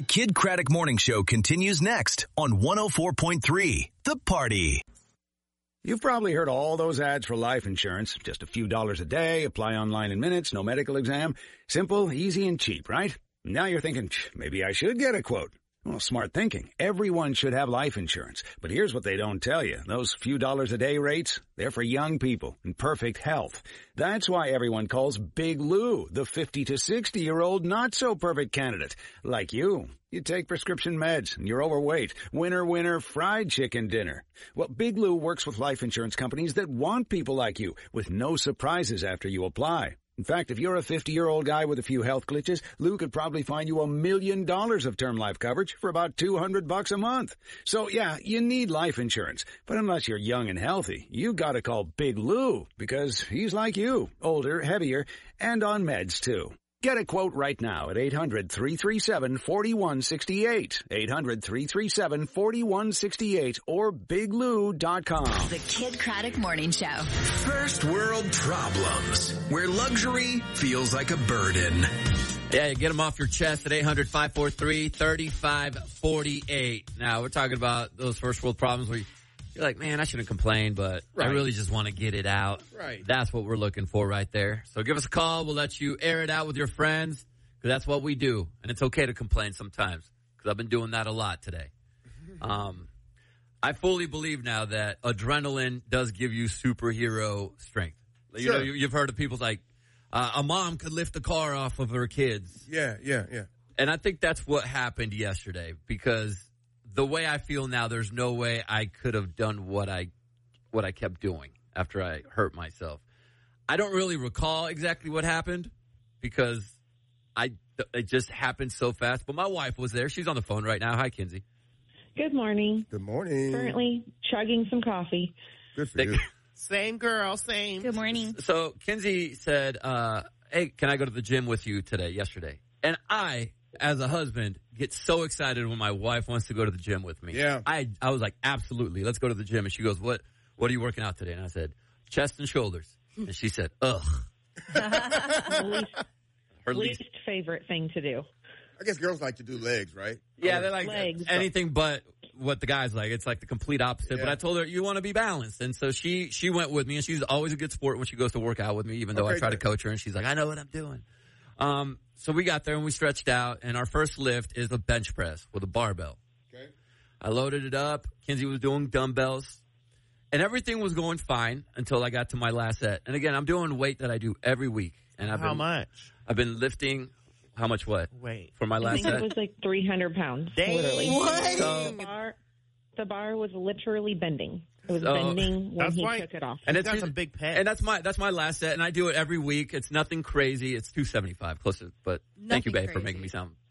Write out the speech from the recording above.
The Kid Craddock Morning Show continues next on 104.3 The Party. You've probably heard all those ads for life insurance. Just a few dollars a day, apply online in minutes, no medical exam. Simple, easy, and cheap, right? Now you're thinking, maybe I should get a quote. Well, smart thinking. Everyone should have life insurance. But here's what they don't tell you. Those few dollars a day rates, they're for young people in perfect health. That's why everyone calls Big Lou the 50 to 60-year-old not-so-perfect candidate. Like you. You take prescription meds, and you're overweight. Winner, fried chicken dinner. Well, Big Lou works with life insurance companies that want people like you, with no surprises after you apply. In fact, if you're a 50-year-old guy with a few health glitches, Lou could probably find you $1 million of term life coverage for about $200 a month. So yeah, you need life insurance. But unless you're young and healthy, you gotta call Big Lou, because he's like you, older, heavier, and on meds too. Get a quote right now at 800-337-4168. 800-337-4168 or biglou.com. The Kid Craddock Morning Show. First world problems, where luxury feels like a burden. Yeah, you get them off your chest at 800-543-3548. Now, we're talking about those first world problems where you're like, man, I shouldn't complain, but I really just want to get it out. Right. That's what we're looking for right there. So give us a call. We'll let you air it out with your friends, because that's what we do. And it's okay to complain sometimes, because I've been doing that a lot today. I fully believe now that adrenaline does give you superhero strength. You know, you've heard of people like, a mom could lift the car off of her kids. Yeah. And I think that's what happened yesterday, because the way I feel now, there's no way I could have done what I kept doing after I hurt myself. I don't really recall exactly what happened, because it just happened so fast. But my wife was there. She's on the phone right now. Hi, Kinsey. Good morning. Good morning. Currently chugging some coffee. Good for you. Same girl, same. Good morning. So Kinsey said, hey, can I go to the gym with you yesterday? And I, as a husband, get so excited when my wife wants to go to the gym with me. Yeah. I was like, absolutely, let's go to the gym. And she goes, what are you working out today? And I said, chest and shoulders. And she said, ugh. Her Least favorite thing to do. I guess girls like to do legs, right? Yeah, they're like legs. anything but what the guys like. It's like the complete opposite. Yeah. But I told her, you want to be balanced. And so she went with me, and she's always a good sport when she goes to work out with me, even though I try to coach her, and she's like, I know what I'm doing. So we got there and we stretched out, and our first lift is a bench press with a barbell. Okay. I loaded it up. Kinsey was doing dumbbells, and everything was going fine until I got to my last set. And again, I'm doing weight that I do every week. And How much? I've been lifting. How much what? Wait. For my I last think it set? was like 300 pounds. Dang. Literally. What? So- The bar was literally bending. It was bending when he took it off. And It's got some big pecs. And that's my last set, and I do it every week. It's nothing crazy. It's 275, close to, but thank you, babe, for making me sound